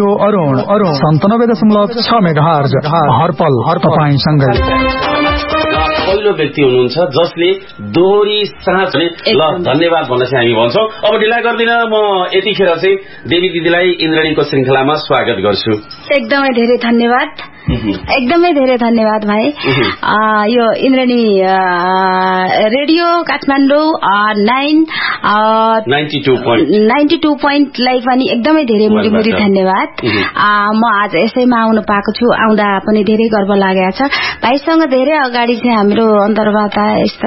Arun 97.6 megahertz हरपल तपाईंसँगै। पहिलो व्यक्ति हुनुहुन्छ जसले दोहोरी साँझ ल धन्यवाद भन्न चाहिँ हामी भन्छौँ। अब ढिला गर्दिन, म यतिखेर चाहिँ देवी दिदीलाई इन्द्रणीको श्रृंखलामा स्वागत गर्छु। एकदमै धेरै धन्यवाद, एकदमै धेरै धन्यवाद भाइ। यो इन्द्रणी रेडियो काठमाडौँ 92.9 लाई पनि एकदमै धेरै मुरी धन्यवाद। म आज यसैमा आउनु पाएको छु, आउँदा पनि धेरै गर्व लागेको छ। भाइसँग धेरै अगाडि चाहिँ हाम्रो अन्तर्वार्ता यस्ता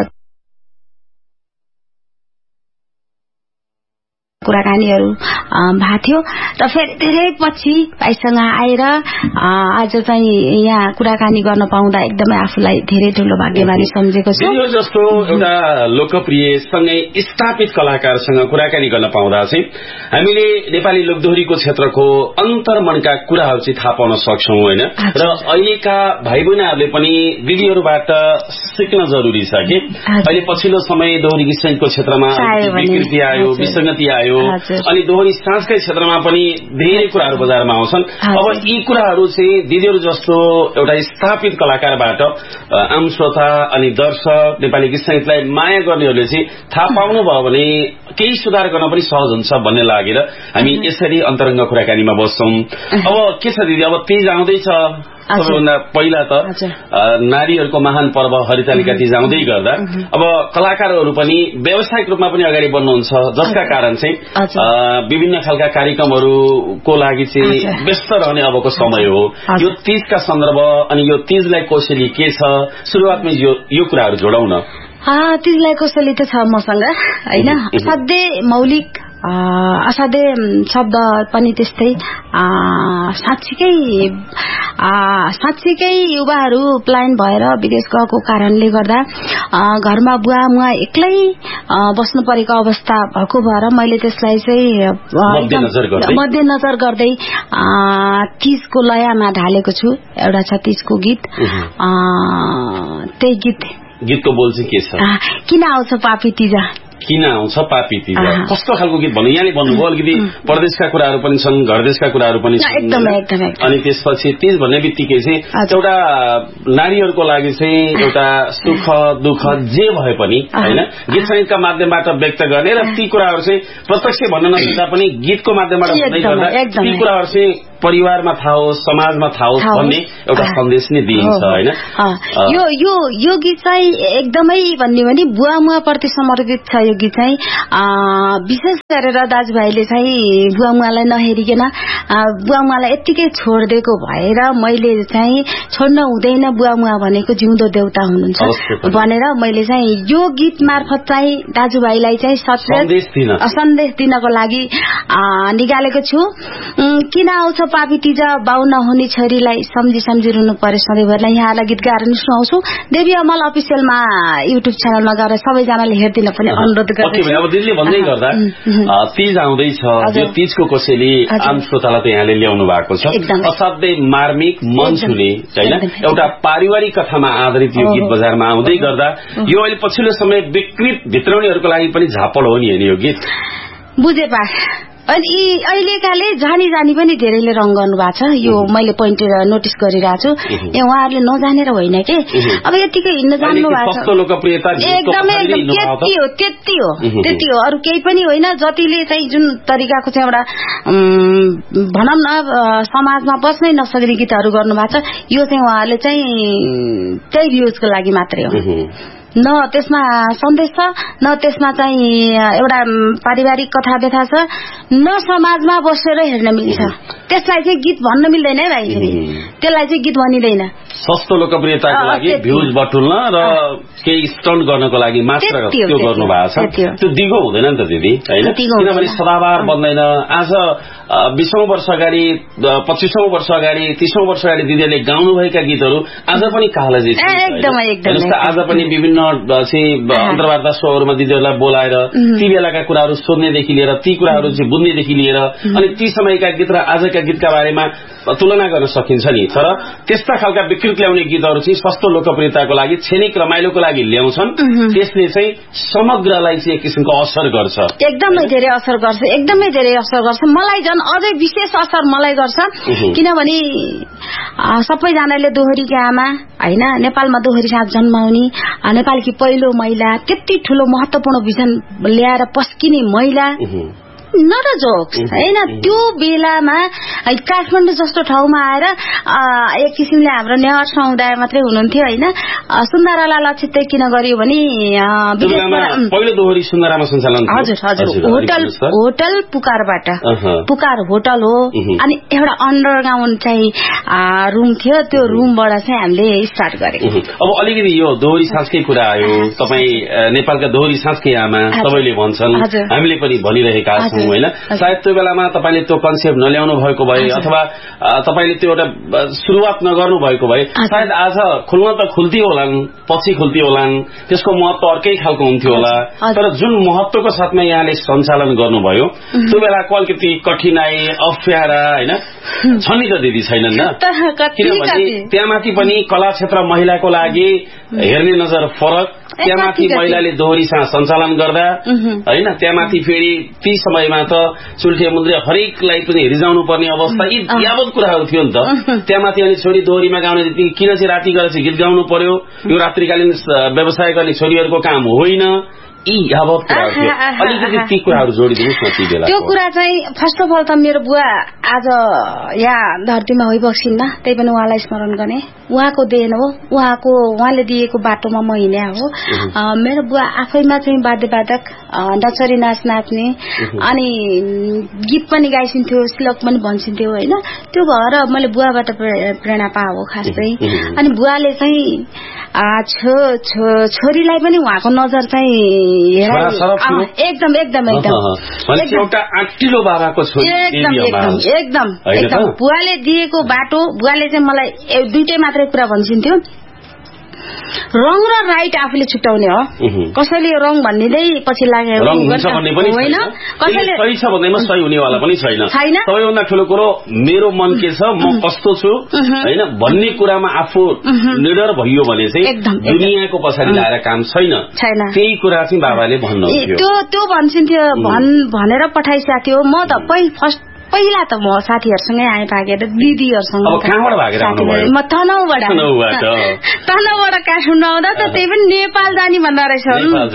कुराकानीहरू भएको थियो र फेरि धेरै पछि भाइसँग आएर आज चाहिँ यहाँ कुराकानी गर्न पाउँदा एकदमै आफूलाई धेरै ठूलो भाग्यमानी सम्झेको छु। यो जस्तो एउटा लोकप्रिय सँगै स्थापित कलाकारसँग कुराकानी गर्न पाउँदा चाहिँ हामीले नेपाली लोकदोहोरीको क्षेत्रको अन्तर्मनका कुराहरू चाहिँ थाहा पाउन सक्छौं हैन। र अहिलेका भाइ बहिनीहरूले पनि दिदीहरूबाट सिक्न जरुरी छ कि अहिले पछिल्लो समय दोहोरी गीत संगीतको क्षेत्रमा विकृति आयो, विसंगति आयो, अनि दोहोरी साँझकै क्षेत्रमा पनि धेरै कुराहरू बजारमा आउँछन्। अब यी कुराहरू चाहिँ दिदीहरू जस्तो एउटा स्थापित कलाकारबाट आम श्रोता अनि दर्शक नेपाली गीत संगीतलाई माया गर्नेहरूले चाहिँ थाहा पाउनुभयो भने केही सुधार गर्न पनि सहज हुन्छ भन्ने लागेर हामी यसरी अन्तरङ्ग कुराकानीमा बस्छौं। अब के छ दिदी, अब तीज आउँदैछ। सबैभन्दा पहिला त नारीहरूको महान पर्व हरितालिका तीज आउँदै गर्दा अब कलाकारहरू पनि व्यावसायिक रूपमा पनि अगाडि बढ्नुहुन्छ, जसका कारण चाहिँ विभिन्न खालका कार्यक्रमहरूको लागि चाहिँ व्यस्त रहने अबको समय हो। यो तीजका सन्दर्भ अनि यो तीजलाई कोसेली के छ, सुरुवातमै यो कुराहरू जोडौं न। तीजलाई कोसेली त छ मसँग हैन, असाध्यै मौलिक असाध्यै शब्द पनि त्यस्तै साँच्चीकै युवाहरू पलायन भएर विदेश गएको कारणले गर्दा घरमा बुवा मुवा एक्लै बस्नु परेको अवस्था भएको भएर मैले त्यसलाई चाहिँ मध्यनजर गर्दै तीजको लयमा ढालेको छु। एउटा छ तीजको गीत, त्यही गीतको बोल चाहिँ के छ? किन आउँछ पापी तीजा, किन आउँछ पापी तीज। कस्तो खालको गीत भन्नु, यहाँले भन्नुभयो अलिकति परदेशका कुराहरू पनि छन्, घरदेशका कुराहरू पनि छन्। अनि त्यसपछि तीज भन्ने बित्तिकै चाहिँ एउटा नारीहरूको लागि चाहिँ एउटा सुख दुःख जे भए पनि हैन गीत संगीतका माध्यमबाट व्यक्त गर्ने र ती कुराहरू चाहिँ प्रत्यक्ष भन्न नसक्दा पनि गीतको माध्यमबाट भन्दै गर्दा ती कुराहरू चाहिँ परिवारमा थाहा होस्, समाजमा थाहा होस् भन्ने एउटा सन्देश नै दिइन्छ हैन। यो गीत चाहिँ एकदमै भन्ने भने बुवा मुवा प्रति समर्पित छ। यो गीत चाहिँ विशेष गरेर दाजुभाइले चाहिँ बुवा मुवालाई नहेरिकन बुवा मुवालाई यत्तिकै छोडिदिएको भएर मैले चाहिँ छोड्न हुँदैन, बुवा मुवा भनेको जिउँदो देउता हुनुहुन्छ भनेर मैले चाहिँ यो गीत मार्फत चाहिँ दाजुभाइलाई चाहिँ सन्देश दिनको लागि निकालेको छु। किन आउँछ पापी तीज, बाउ नहुने छोरीलाई सम्झी रुनु पर्यो सधैँभरि। यहाँलाई गीत गाएर नि सुनाउँछु। देवी अमल अफिसियलमा युट्युब च्यानलमा गएर सबैजनाले हेरिदिन पनि अनुरोध गर्छु। अब दिदीले भन्दै गर्दा तीज आउँदैछ, यो तीजको कोसेली आम श्रोतालाई त यहाँले ल्याउनु भएको छ। असाध्यै मार्मिक, मन छुने हैन एउटा पारिवारिक कथामा आधारित यो गीत बजारमा आउँदै गर्दा यो अहिले पछिल्लो समय विकृत भित्राउनेहरूको लागि पनि झापड हो नि हैन यो गीत। बुझे पा। अनि अहिलेकाले जानी पनि धेरैले रङ गर्नु भएको छ। यो मैले पोइन्ट नोटिस गरिरहेको छु। उहाँहरूले नजानेर होइन के, अब यतिकै हिँड्न जान्नु भएको छ। एकदमै त्यति हो, अरू केही पनि होइन। जतिले चाहिँ जुन तरिकाको चाहिँ एउटा भनौँ न समाजमा बस्नै नसक्ने गीतहरू गर्नु भएको छ, यो चाहिँ उहाँहरूले चाहिँ त्यही भ्युजको लागि मात्रै हो। न त्यसमा सन्देश छ, न त्यसमा चाहिँ एउटा पारिवारिक कथा व्यथा छ, न समाजमा बसेर हेर्न मिल्छ। त्यसलाई चाहिँ गीत भन्न मिल्दैन है भाइ, त्यसलाई चाहिँ गीत भनिँदैन। सस्तो लोकप्रियताको लागि भ्युज बटुल्न र केही स्टन्ट गर्नको लागि मात्र त्यो गर्नु भएको छ। त्यो दिगो हुँदैन नि त दिदी हैन, किनभने सदाबार बन्दैन। आज 20औं वर्ष अगाडि, 25औं वर्ष अगाडि, 30औं वर्ष अगाडि दिदीले गाउनुभएका गीतहरू आज पनि कालजै छन्। आज पनि विभिन्न अन्तर्वार्ता शोहरूमा दिदीहरूलाई बोलाएर ती बेलाका कुराहरू सोध्नेदेखि लिएर ती कुराहरू चाहिँ बुझ्नेदेखि लिएर अनि ती समयका गीत र आजका गीतका बारेमा तुलना गर्न सकिन्छ नि। तर त्यस्ता खालका हिटकृत ल्याउने गीतहरू चाहिँ सस्तो लोकप्रियताको लागि क्षणिक रमाइलोको लागि ल्याउँछन् त्यसले चाहिँ समग्रलाई चाहिँ एक किसिमको असर गर्छ एकदमै धेरै असर गर्छ एकदमै धेरै असर गर्छ मलाई झन् अझै विशेष असर मलाई गर्छ किनभने सबैजनाले दोहोरीकी आमा हैन नेपालमा दोहोरी साथ जन्माउने नेपालकी पहिलो महिला त्यति ठूलो महत्वपूर्ण भिजन ल्याएर पस्किने महिला नट अ जोक्स हैन त्यो बेलामा काठमाडौँ जस्तो ठाउँमा आएर एक किसिमले हाम्रो नेवार समुदाय मात्रै हुनुहुन्थ्यो हैन सुन्दराला लक्षित किन गरियो भने पहिलो दोहोरी सुन्दरामा सञ्चालन हजुर होटल पुकारबाट पुकार होटल हो अनि एउटा अन्डरग्राउन्ड चाहिँ रुम थियो त्यो रुमबाट चाहिँ हामीले स्टार्ट गरेको अब अलिकति यो दोहोरी साँझकै कुरा आयो तपाई नेपालका दोहोरी साँझकै आमा सबैले भन्छन् हामीले पनि भनिरहेका छौं हैन सायद त्यो बेलामा तपाईले त्यो कन्सेप्ट नल्याउनु भएको भए अथवा तपाईले त्यो एउटा सुरुवात नगर्नु भएको भए सायद आज खुल्न त खुल्ती होलान् पछि खुल्ती होलान् त्यसको महत्व अर्कै खालको हुन्थ्यो होला तर जुन महत्वको साथमा यहाँले सञ्चालन गर्नुभयो त्यो बेलाको अलिकति कठिनाई अप्ठ्यारा हैन छ नि त दिदी छैनन् न किनभने त्यहाँमाथि पनि कला क्षेत्र महिलाको लागि हेर्ने नजर फरक त्यहाँमाथि महिलाले दोहोरी सञ्चालन गर्दा हैन त्यहाँमाथि फेरि ती समयमा त चुल्ठे मुन्द्रे हरेकलाई पनि रिजाउनु पर्ने अवस्था यी यावत कुराहरू थियो नि त त्यहाँमाथि अनि छोरी दोहोरीमा गाउने किन चाहिँ राति गएर चाहिँ गीत गाउनु पर्यो यो रात्रिकालीन व्यवसाय गर्ने छोरीहरूको काम होइन यी यावत कुराहरू थियो अलिकति ती कुराहरू जोडिदिनुहोस् न बेला त्यो कुरा चाहिँ फर्स्ट अफ अल त मेरो बुवा आज यहाँ धरतीमा होइबक्सिन्न त्यही पनि उहाँलाई स्मरण गर्ने उहाँको देन हो उहाँले दिएको बाटोमा म हिँड्या हो मेरो बुवा आफैमा चाहिँ वाद्यवादक डचरी नाच नाच्ने अनि गीत पनि गाइसिन्थ्यो श्लोक पनि भन्छिन्थ्यो हैन त्यो भएर मैले बुवाबाट प्रेरणा पाएको खास चाहिँ अनि बुवाले चाहिँ छोरीलाई पनि उहाँको नजर चाहिँ एकदम बुवाले दिएको बाटो बुवाले चाहिँ मलाई दुईटै मात्रै कुरा भन्छिन्थ्यो रङ र राइट आफूले छुट्याउने हो कसैले रङ भन्निदै पछि लागेको होइन कसैले सही छ भन्दैमा सही हुनेवाला पनि छैन सबैभन्दा ठूलो कुरो मेरो मन के छ म कस्तो छु हैन भन्ने कुरामा आफू निडर भइयो भने चाहिँ दुनियाँको पछाडि लाएर काम छैन त्यही कुरा चाहिँ बाबाले भन्नुहुन्थ्यो त्यो भन्छिन्थ्यो भनेर पठाइसकेको थियो म त पहिला त म साथीहरुसँगै आए भागेर दिदीहरुसँग म तनहुबाट काठमाडौँ आउँदा त त्यही पनि नेपाल जाने भन्दा रहेछ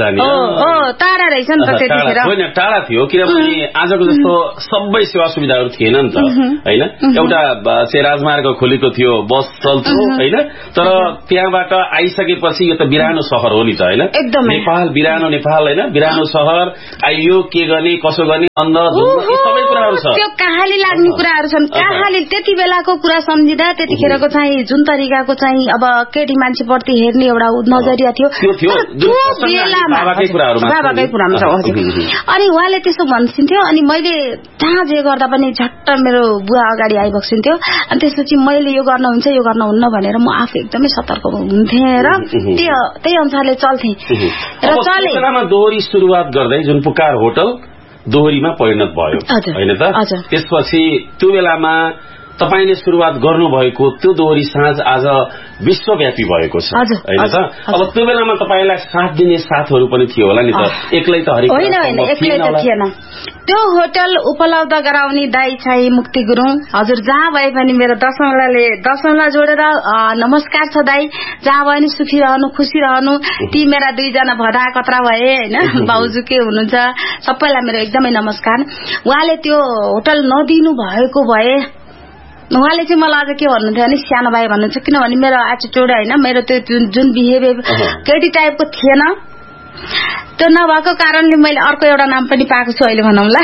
टाढा रहेछ नि त त्यतिखेर होइन टाढा थियो किनभने आजको जस्तो सबै सेवा सुविधाहरू थिएन नि त हैन एउटा चाहिँ राजमार्ग खोलेको थियो बस चल्थ्यो हैन तर त्यहाँबाट आइसकेपछि यो त बिरानो शहर हो नि त हैन नेपाल बिरानो नेपाल हैन बिरानो शहर आइयो के गर्ने कसो गर्ने सबै कुराहरू छ कहाली लाग्ने कुराहरू छन् कहाली त्यति बेलाको कुरा सम्झिँदा त्यतिखेरको चाहिँ जुन तरिकाको चाहिँ अब केटी मान्छे प्रति हेर्ने एउटा नजरिया थियो बाबाकै कुरामा छ अनि उहाँले त्यसो भन्सिन्थ्यो अनि मैले जहाँ जे गर्दा पनि झट्ट मेरो बुवा अगाडि आइबक्सिन्थ्यो अनि त्यसपछि मैले यो गर्न हुन्छ यो गर्न हुन्न भनेर म आफू एकदमै सतर्क हुन्थे र त्यही अनुसारले चल्थे र चले दोहोरी सुरुवात गर्दै जुन पुकार होटल दोहोरीमा परिणत भयो हैन त त्यसपछि त्यो बेलामा तपाईले सुरुवात गर्नुभएको त्यो दोहोरी साँझ आज विश्वव्यापी भएको छ हैन त अब त्यो बेलामा तपाईलाई साथ दिने साथहरू पनि थियो होला नि त एक्लै त हरेक होइन एक्लै त थिएन त्यो होटल उपलब्ध गराउने दाइ चाहिँ मुक्ति गुरुङ हजुर जहाँ भए पनि मेरो दशौंला जोडेर नमस्कार छ दाइ जहाँ भए पनि सुखी रहनु खुशी रहनु ती मेरा दुईजना भदा कत्रा भए हैन बाउजू के हुनुहुन्छ सबैलाई मेरो एकदमै नमस्कार उहाँले त्यो होटल नदिनु भएको भए उहाँले चाहिँ मलाई अझ के भन्नुहुन्थ्यो भने सानो भाइ भन्नुहुन्छ किनभने मेरो एटिट्युड हैन मेरो त्यो जुन बिहेभियर केटी टाइपको थिएन त्यो नभएको कारणले मैले अर्को एउटा नाम पनि पाएको छु अहिले भनौँला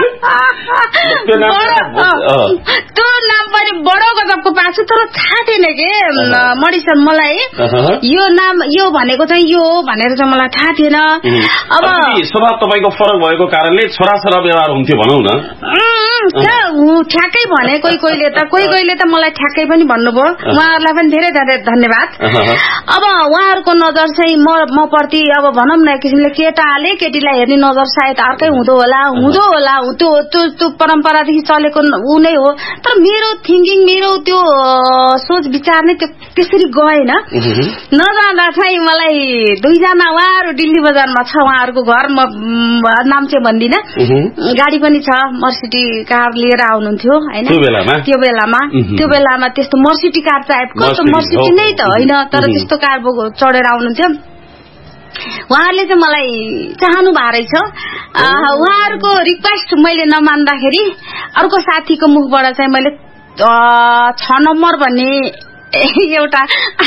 त्यो नाम पनि बडो गजबको पाएको छु तर छाटेन के मणिसन मलाई यो नाम यो भनेको चाहिँ यो भनेर चाहिँ मलाई थाहा थिएन। अब स्वभाव तपाईँको फरक भएको कारणले छोरा व्यवहार हुन्थ्यो भनौँ न। ठ्याक्कै भने कोहीले त मलाई ठ्याक्कै पनि भन्नुभयो। उहाँहरूलाई पनि धेरै धेरै धन्यवाद। अब उहाँहरूको नजर चाहिँ म प्रति अब भनौँ न एक किसिमले केटाले केटीलाई हेर्ने नजर सायद अर्कै हुँदो होला त्यो परम्परादेखि चलेको ऊ नै हो। तर मेरो थिङ्किङ मेरो त्यो सोच विचार नै त्यसरी गएन। नजाँदा चाहिँ मलाई दुईजना उहाँहरू दिल्ली बजारमा छ, उहाँहरूको घर म नाम चाहिँ भन्दिनँ, गाडी पनि छ, मर्सिडी कार लिएर आउनुहुन्थ्यो होइन। त्यो बेलामा त्यस्तो मर्सिडी कार टाइपको मर्सिडी नै त होइन तर त्यस्तो कार चढेर आउनुहुन्थ्यो। उहाँहरूले चाहिँ मलाई चाहनु भएको रहेछ। उहाँहरूको रिक्वेस्ट मैले नमान्दाखेरि अर्को साथीको मुखबाट चाहिँ मैले 6 नम्बर भन्ने एउटा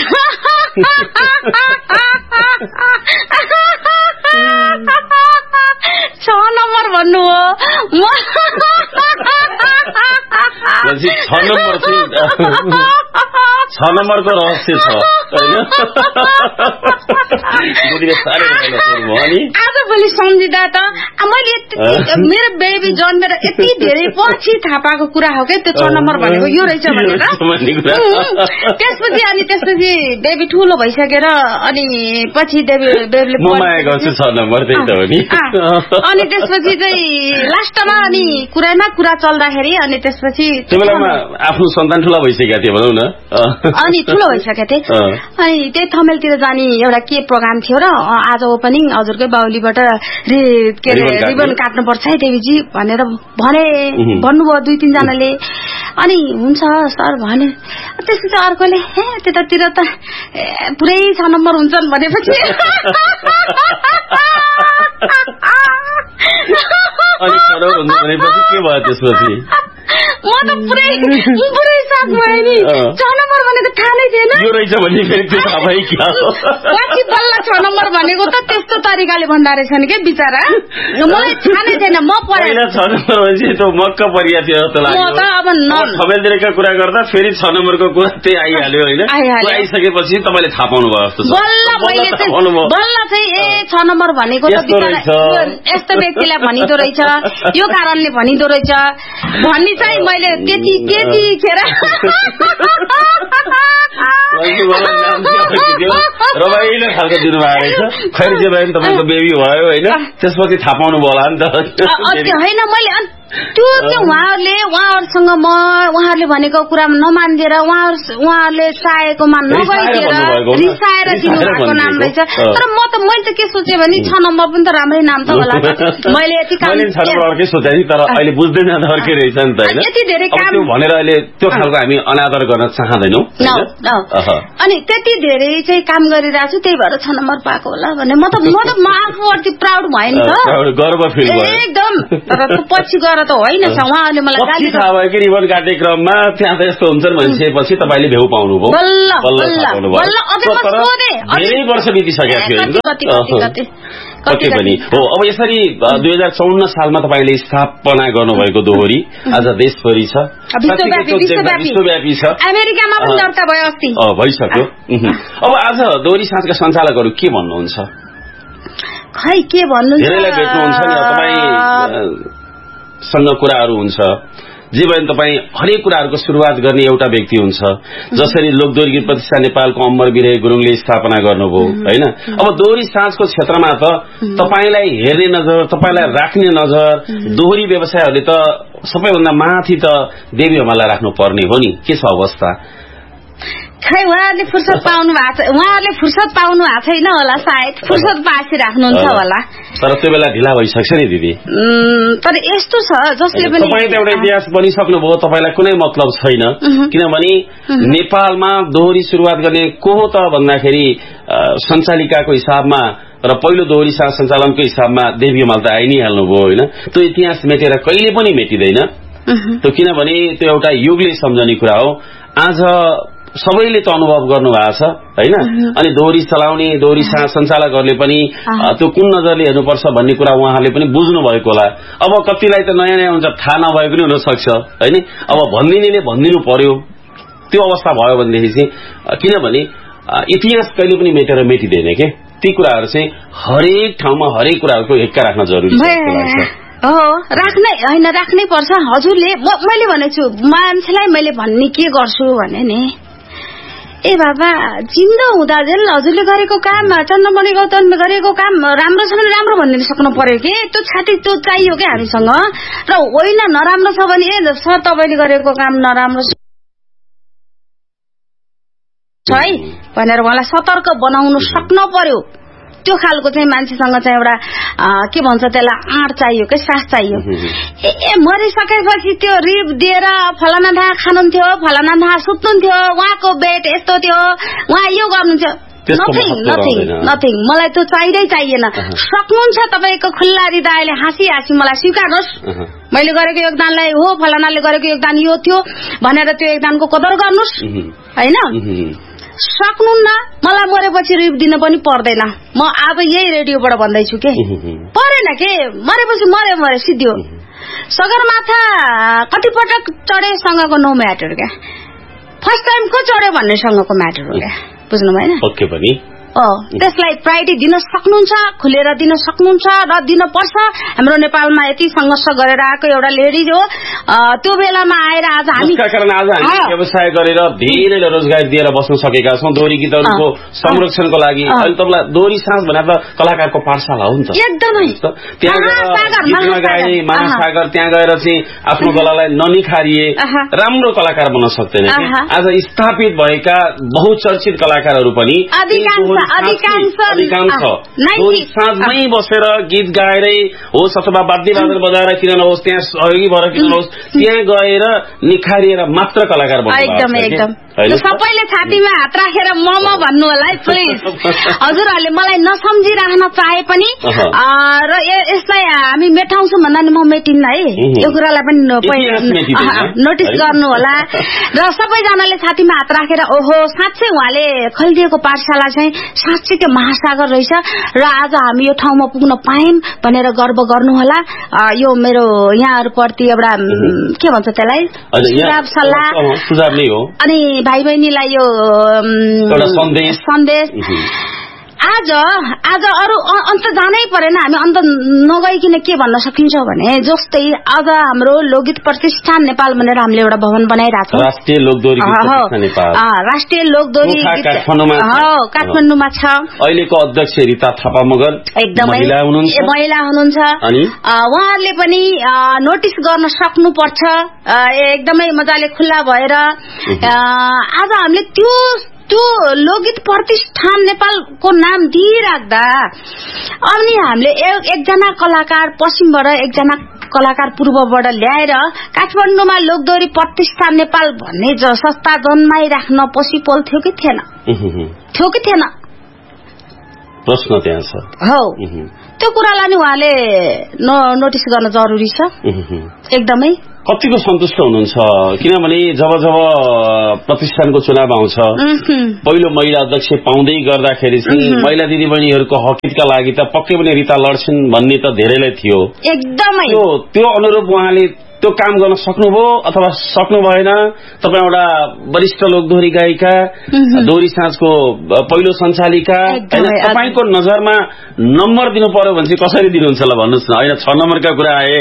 6 नम्बर भन्नु हो। 6 नम्बरको रहस्य छ आजभोलि सम्झिँदा त मैले मेरो बेबी जन्मेर यति धेरै पछि थाहा पाएको कुरा हो क्या त्यो 6 नम्बर भनेको यो रहेछ भनेर। त्यसपछि बेबी ठुलो भइसकेर अनि पछि बेबीले अनि त्यसपछि चाहिँ लास्टमा अनि कुरा चल्दाखेरि अनि त्यसपछि त्यो बेलामा आफ्नो सन्तान ठुलो भइसकेको थियो भनौँ न। अनि ठुलो भइसकेको थिएँ। अनि त्यही थमेलतिर जाने एउटा के प्रोग्राम थियो र आज ओपनिङ हजुरकै बाहुलीबाट रिबन काट्नुपर्छ है देवीजी भनेर भन्नुभयो 2-3 जनाले। अनि हुन्छ सर भने त्यसपछि अर्कोले त्यतातिर त पुरै 6 नम्बर हुन्छन् भनेपछि के भयो त्यसपछि म त पुरै साथ भयो नि। 6 नम्बर भनेको थाहा नै थिएन यो रहेछ भने पछि बल्ल 6 नम्बर भनेको त त्यस्तो तरिकाले भन्दा रहेछन् के बिचरा। मलाई थाहा नै थिएन। म पहिला 6 नम्बर भनेपछि त्यो मक्क परिया थियो जस्तो लाग्यो। म त अब सबैतिरका कुरा गर्दा फेरि 6 नम्बरको कुरा त्यही आइहाल्यो होइन। आइसकेपछि तपाईँले थाहा पाउनु भयो जस्तो बल्ल चाहिँ 6 नम्बर भनेको त यस्तो व्यक्तिलाई भनिदो रहेछ यो कारणले भनिदो रहेछ भन्ने चाहिँ मैले त्यतिखेर रमाइलो खालको दिनुभएको रहेछ। खैर जे भयो तपाईँको बेबी भयो होइन त्यसपछि थाहा पाउनु भयो होला नि त होइन। मैले त्यो उहाँहरूसँग उहाँहरूले भनेको कुरामा नमानिदिएर उहाँहरूले चाहेकोमा नगइदिएर रिसाएर दिनुभएको नाम रहेछ। तर मैले त के सोचेँ भने 6 नम्बर पनि त राम्रै नाम त होला। मैले यति काम अर्कै सोचे नि तर अहिले बुझ्दैन अर्कै रहेछ नि त होइन। यति धेरै काम भनेर अहिले त्यो खालको हामी अनादर गर्न चाहँदैनौँ। अनि त्यति धेरै चाहिँ काम गरिरहेको छु त्यही भएर 6 नम्बर पाएको होला भने म आफूप्रति प्राउड भयो नि त। गर्व फिल भयो एकदम। तर पछि गएर त होइन उहाँहरूले मलाई गाली थाहा भयो कि रिबन काट्ने क्रममा त्यहाँ त यस्तो हुन्छन् भनिसकेपछि तपाईँले भ्यू पाउनुभयो। धेरै वर्ष बितिसकेको थियो पक्कै पनि हो। अब यसरी 2054 सालमा तपाईँले स्थापना गर्नुभएको दोहोरी आज देशभरि छ, विश्वव्यापी छ, अमेरिकामा पनि दर्ता भयो अस्ति भइसक्यो। अब आज दोहोरी साँझका सञ्चालकहरू के भन्नुहुन्छ? खै के भन्नु, धेरैलाई भेट्नुहुन्छ नि तपाईँसँग कुराहरू हुन्छ जे भयो तपाईँ हरेक कुराहरूको सुरुवात गर्ने एउटा व्यक्ति हुन्छ। जसरी लोकदोहोरी गीत प्रतिष्ठा नेपालको अमर बिरे गुरुङले स्थापना गर्नुभयो होइन। अब दोहोरी साँझको क्षेत्रमा त तपाईलाई हेर्ने नजर, तपाईलाई राख्ने नजर दोहोरी व्यवसायहरूले त सबैभन्दा माथि त देवी हमाललाई राख्नु पर्ने हो नि। के छ अवस्था? खै उहाँहरूले फुर्सद पाउनु भएको छ, उहाँहरूले फुर्सद पाउनु भएको छैन होला, सायद फुर्सद पासी राख्नुहुन्छ होला। तर त्यो बेला ढिला भइसक्छ नि दिदी। तर यस्तो छ जसले पनि तपाईँ त एउटा इतिहास बनिसक्नुभयो, तपाईँलाई कुनै मतलब छैन। किनभने नेपालमा दोहोरी सुरुवात गर्ने को हो त भन्दाखेरि सञ्चालिकाको हिसाबमा र पहिलो दोहोरी साँझ सञ्चालनको हिसाबमा देवी हमाल त आइ नै हाल्नुभयो होइन। त्यो इतिहास मेटेर कहिले पनि मेटिँदैन त्यो, किनभने त्यो एउटा युगले सम्झने कुरा हो। आज सबैले त अनुभव गर्नु भएको छ होइन। अनि दोहोरी चलाउने दोहोरी सञ्चालकहरूले पनि त्यो कुन नजरले हेर्नुपर्छ भन्ने कुरा उहाँहरूले पनि बुझ्नु भएको होला। अब कतिलाई त नयाँ नयाँ हुन्छ, थाहा नभए पनि हुन सक्छ होइन। अब भनिदिनेले भनिदिनु पर्यो त्यो अवस्था भयो भनेदेखि चाहिँ किनभने इतिहास कहिले पनि मेटेर मेटिँदैन के ती कुराहरू चाहिँ हरेक ठाउँमा हरेक कुराहरूको हेक्का राख्न जरुरी छ हो राख्नै पर्छ हजुरले मैले भनेको छु मान्छेलाई मैले भन्ने के गर्छु भने नि ए बाबा जिन्दो हुँदा जेल हजुरले गरेको काम चन्द्रमणि गौतमले गरेको काम राम्रो छ भने राम्रो भनिदिन सक्नु पर्यो कि त्यो छाती त्यो चाहियो क्या हामीसँग र होइन नराम्रो छ भने ए सर तपाईँले गरेको काम नराम्रो छ है भनेर उहाँलाई सतर्क बनाउनु सक्नु पर्यो त्यो खालको चाहिँ मान्छेसँग चाहिँ एउटा के भन्छ त्यसलाई आँट चाहियो के सास चाहियो ए मरिसकेपछि त्यो रिप दिएर फलाना धा खानुहुन्थ्यो फलाना धा सुत्नुहुन्थ्यो उहाँको बेट यस्तो थियो उहाँ यो गर्नुहुन्थ्यो नथिङ मलाई त्यो चाहिएन सक्नुहुन्छ तपाईँको खुल्ला हृदयले हाँसी मलाई स्वीकार्नुहोस् मैले गरेको योगदानलाई हो फलानाले गरेको योगदान यो थियो भनेर त्यो योगदानको कदर गर्नुहोस् होइन सक्नुहुन्न मलाई मरेपछि रिप दिन पनि पर्दैन म अब यही रेडियोबाट भन्दैछु के परेन के मरेपछि मरे सिद्धियो सगरमाथा कतिपटक चढेसँगको नो म्याटर क्या फर्स्ट टाइम को चढ्यो भन्नेसँगको म्याटर हो क्या बुझ्नु भएन ओके पनि त्यसलाई प्रायोरिटी दिन सक्नुहुन्छ खुलेर दिन सक्नुहुन्छ र दिन पर्छ हाम्रो नेपालमा यति संघर्ष गरेर आएको एउटा लेडिज हो त्यो बेलामा आएर आज हामी व्यवसाय गरेर धेरैले रोजगारी दिएर बस्न सकेका छौं दोहोरी गीतहरूको संरक्षणको लागि अहिले तपाईलाई दोहोरी साँझ भने त कलाकारको पाठशाला हो नि त एकदमै महासागर त्यहाँ गएर चाहिँ आफ्नो कलालाई ननिखारिए राम्रो कलाकार बन्न सक्दैन आज स्थापित भएका बहुचर्चित कलाकारहरू पनि अधिकांश साँझमै बसेर गीत गाएरै होस् अथवा वाद्य वादन बजाएर किन नहोस् त्यहाँ सहयोगी भएर किन नहोस् त्यहाँ गएर निखारिएर मात्र कलाकार बन्छ एकदम सबैले छातीमा हात राखेर मम भन्नु होला है प्लिज हजुरहरूले मलाई नसम्झिराख्न चाहे पनि र यसलाई हामी मेटाउँछौँ भन्दा नि म मेटिन्न है यो कुरालाई पनि नोटिस गर्नु होला र सबैजनाले छातीमा हात राखेर ओहो साँच्चै उहाँले खोलिदिएको पाठशाला चाहिँ साँच्चै महासागर रहेछ र आज हामी यो ठाउँमा पुग्न पायौं भनेर गर्व गर्नु होला यो मेरो यहाँहरुप्रति एउटा के भन्छ त्यसलाई सुझाव नै हो अनि भाइ बहिनीलाई यो सन्देश आज अरू अन्त जानै परेन हामी अन्त नगइकिन के भन्न सकिन्छ भने जस्तै आज हाम्रो लोकगीत प्रतिष्ठान नेपाल भनेर हामीले एउटा भवन बनाइराछौं राष्ट्रिय लोकदोरी काठमाडौँमा छ अहिलेको अध्यक्ष रिता थापा मगर एकदमै महिला हुनुहुन्छ उहाँहरूले पनि नोटिस गर्न सक्नुपर्छ एकदमै मजाले खुल्ला भएर आज हामीले त्यो लोकगीत प्रतिष्ठान नेपालको नाम दिइराख्दा अनि हामीले एकजना कलाकार पश्चिमबाट एकजना कलाकार पूर्वबाट ल्याएर काठमाडौँमा लोकदोरी प्रतिष्ठान नेपाल भन्ने संस्था जन्माइराख्न पोसिबल थियो कि थिएन प्रश्न त्यहाँ छ हो त्यो कुरालाई नि उहाँले नोटिस गर्न जरुरी छ एकदमै कतिको सन्तुष्ट हुनुहुन्छ किनभने जब प्रतिष्ठानको चुनाव आउँछ पहिलो महिला अध्यक्ष पाउँदै गर्दाखेरि चाहिँ महिला दिदीबहिनीहरूको हकितका लागि त पक्कै पनि रिता लड्छिन् भन्ने त धेरैलाई थियो एकदमै त्यो अनुरूप उहाँले त्यो काम गर्न सक्नुभयो अथवा सक्नु भएन तपाईँ एउटा वरिष्ठ लोकदोहोरी गायिका दोहोरी साँझको पहिलो सञ्चालिका तपाईको नजरमा नम्बर दिनु पर्यो भने चाहिँ कसरी दिनुहुन्छ ल भन्नुस् न हैन 6 नम्बरका कुरा आए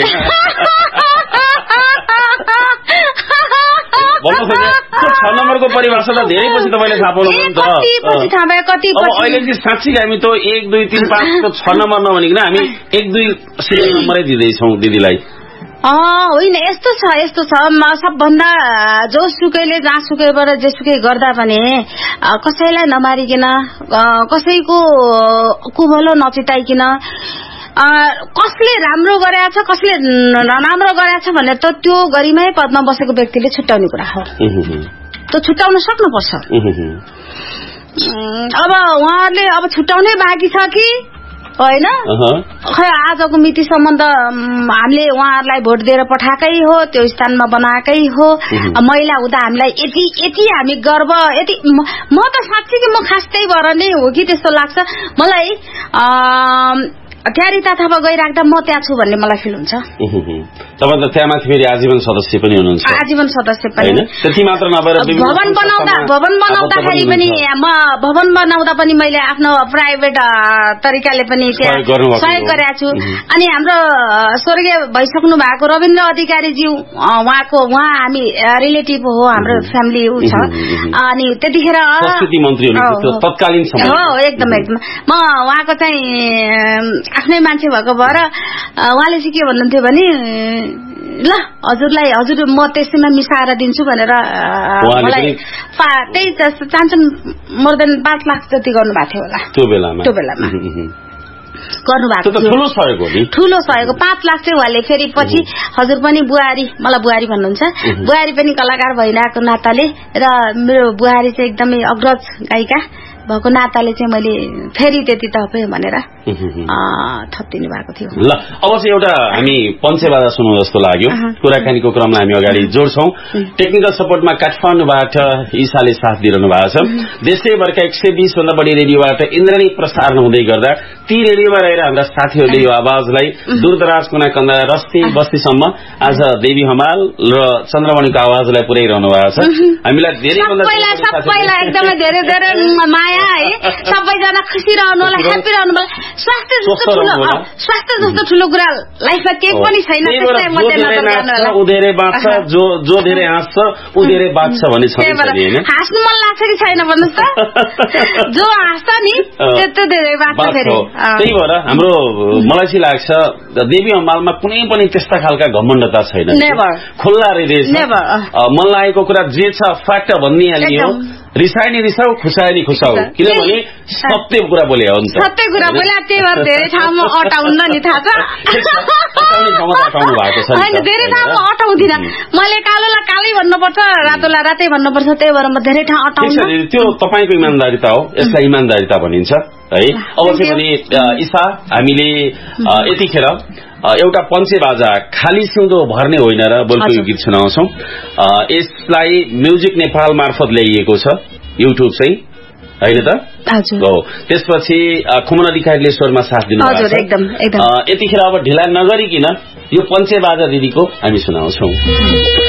छ नम्बरको परिभाषा त धेरै पछि तपाईले थाहा पाउनुभयो नि त अहिले चाहिँ साँच्चै हामी त 1 2 3 5 को 6 नम्बर नभनिकन हामी 1 2 सिरियल नम्बरै दिँदैछौँ दिदीलाई होइन यस्तो छ सबभन्दा जोसुकैले जहाँसुकैबाट जेसुकै गर्दा पनि कसैलाई नमारिकन कसैको कुभलो नचिताइकन कसले राम्रो गरेछ कसले नराम्रो गरेछ भनेर त त्यो गरिमै पदमा बसेको व्यक्तिले छुट्याउने कुरा हो त्यो छुट्याउन सक्नुपर्छ अब उहाँहरूले अब छुट्याउनै बाँकी छ कि होइन खै आजको मितिसम्म त हामीले उहाँहरूलाई भोट दिएर पठाएकै हो त्यो स्थानमा बनाएकै हो महिला हुँदा हामीलाई यति हामी गर्व यति म त साँच्चै कि म खास त्यही भएर नै हो कि त्यस्तो लाग्छ मलाई रीता थापा गइराख्दा म त्यहाँ छु भन्ने मलाई फिल हुन्छ। तपाईँ त त्यहाँ माथि फेरि आजीवन सदस्य पनि हुनुहुन्छ। आजीवन सदस्य पनि त्यति मात्र नभएर भवन बनाउँदाखेरि पनि भवन बनाउँदा पनि मैले आफ्नो प्राइभेट तरिकाले पनि त्यहाँ सहयोग गरेका छु। अनि हाम्रो स्वर्गीय भइसक्नु भएको रविन्द्र अधिकारीज्यू उहाँ हामी रिलेटिभ हो, हाम्रो फ्यामिली छ। अनि त्यतिखेर संस्कृति मन्त्री हुनुहुन्थ्यो तत्कालीन समय हो। एकदम म उहाँको चाहिँ आफ्नै मान्छे भएको भएर उहाँले चाहिँ के भन्नुहुन्थ्यो भने ल हजुर म त्यसैमा मिसाएर दिन्छु भनेर मलाई त्यही चाहन्छन् मोर देन 5 लाख जति गर्नुभएको थियो होला त्यो बेलामा गर्नुभएको थियो। ठूलो सहयोग 5 लाख चाहिँ उहाँले फेरि पछि हजुर पनि बुहारी, मलाई बुहारी भन्नुहुन्छ, बुहारी पनि कलाकार भइरहेको नाताले र मेरो बुहारी चाहिँ एकदमै अग्रज गायिका भएको नाताले चाहिँ मैले फेरि त्यति तपाईँ भनेर थपिदिनु भएको थियो। ल अब चाहिँ एउटा हामी पञ्चेबाजा सुनौँ जस्तो लाग्यो। कुराकानीको क्रमलाई हामी अगाडि जोड्छौं। टेक्निकल सपोर्टमा काठमाडौँबाट ईसाले साथ दिइरहनु भएको छ। देशैभरका 120 भन्दा बढी रेडियोबाट इन्द्रणी प्रसारण हुँदै गर्दा ती रेडियोमा रहेर हाम्रा साथीहरूले यो आवाजलाई दूरदराज कुना कन्दा रस्ती बस्तीसम्म आज देवी हमाल र चन्द्रमणिको आवाजलाई पुर्याइरहनु भएको छ। हामीलाई धेरै एकदमै धेरै धेरै माया है। सबैजना खुसी रहनु होला, ह्याप्पी रहनु होला। स्वास्थ्य जस्तो ठुलो कुरा लाइफमा केही पनि छैन। ऊ धेरै बाँच्छ, जो धेरै हाँस्छ ऊ धेरै बाँच्छ भन्ने छ। हाँस्नु मन लाग्छ कि छैन भन्नुहोस् त? जो हाँस्छ नि त्यो धेरै बाँच्छ फेरि। त्यही भएर हाम्रो मलाई चाहिँ लाग्छ देवी हमालमा कुनै पनि त्यस्ता खालका घमण्डता छैन। खुल्ला हृदय छ। मन लागेको कुरा जे छ फ्याक्ट भनिहाल्ने हो। रिसाए नि रिसाऊ, खुसाए नि खुसाऊ, किनभने सत्य कुरा बोले हो नि त। सत्य कुरा बोले त्यही भएर धेरै ठाउँमा अटाउन्न नि थाहा छ। धेरै ठाउँमा अटाउँदिन। मैले कालोलाई कालै भन्नुपर्छ, रातोलाई रातै भन्नुपर्छ, त्यही भएर म धेरै ठाउँ अटाउँदिन। त्यो तपाईँको इमान्दारिता हो, यसलाई इमान्दारिता भनिन्छ है। अब चाहिँ भने ईसा हामीले यतिखेर एउटा पञ्चेबाजा खाली सिउँदो भर्ने होइन र बोलको यो गीत सुनाउँछौं। यसलाई म्युजिक नेपाल मार्फत ल्याइएको छ, युट्युब चाहिँ होइन त? हो। त्यसपछि खुमन अधिकारीले स्वरमा साथ दिनुभएको छ। यतिखेर अब ढिला नगरिकन यो पञ्चेबाजा दिदीको हामी सुनाउँछौं।